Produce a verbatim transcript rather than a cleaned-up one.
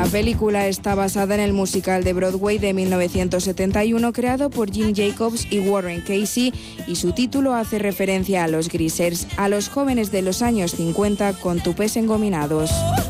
La película está basada en el musical de Broadway de mil novecientos setenta y uno creado por Jim Jacobs y Warren Casey, y su título hace referencia a los Greasers, a los jóvenes de los años cincuenta con tupés engominados.